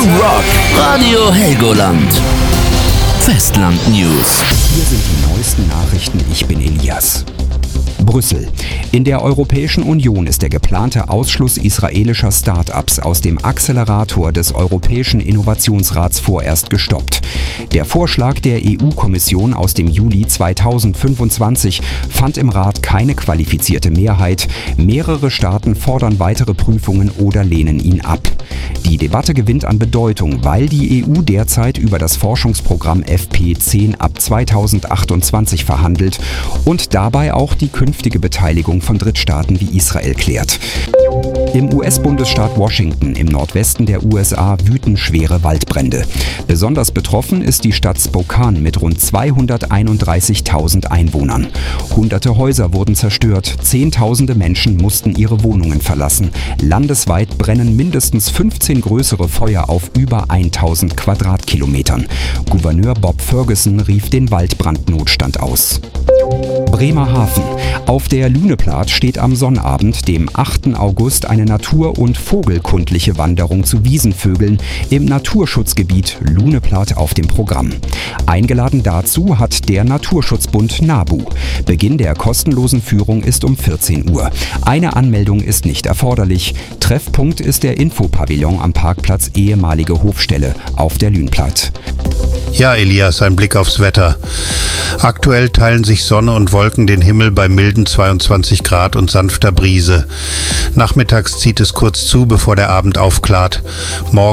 Young Rock, Radio Helgoland. Festland News. Hier sind die neuesten Nachrichten. Ich bin Elias. Brüssel. In der Europäischen Union ist der geplante Ausschluss israelischer Start-ups aus dem Accelerator des Europäischen Innovationsrats vorerst gestoppt. Der Vorschlag der EU-Kommission aus dem Juli 2025 fand im Rat keine qualifizierte Mehrheit. Mehrere Staaten fordern weitere Prüfungen oder lehnen ihn ab. Die Debatte gewinnt an Bedeutung, weil die EU derzeit über das Forschungsprogramm FP10 ab 2028 verhandelt und dabei auch die künftige Beteiligung von Drittstaaten wie Israel klärt. Im US-Bundesstaat Washington im Nordwesten der USA wüten schwere Waldbrände. Besonders betroffen ist die Stadt Spokane mit rund 231.000 Einwohnern. Hunderte Häuser wurden zerstört, Zehntausende Menschen mussten ihre Wohnungen verlassen. Landesweit brennen mindestens 15 größere Feuer auf über 1000 Quadratkilometern. Gouverneur Bob Ferguson rief den Waldbrandnotstand aus. Bremerhaven. Auf der Lüneplath steht am Sonnabend, dem 8. August, eine natur- und vogelkundliche Wanderung zu Wiesenvögeln im Naturschutzgebiet Lüneplath auf dem Programm. Eingeladen dazu hat der Naturschutzbund NABU. Beginn der kostenlosen Führung ist um 14 Uhr. Eine Anmeldung ist nicht erforderlich. Treffpunkt ist der Infopavillon am Parkplatz ehemalige Hofstelle auf der Lüneplath. Ja, Elias, ein Blick aufs Wetter. Aktuell teilen sich Sonne und Wolken den Himmel bei milden 22 Grad und sanfter Brise. Nachmittags zieht es kurz zu, bevor der Abend aufklart. Morgen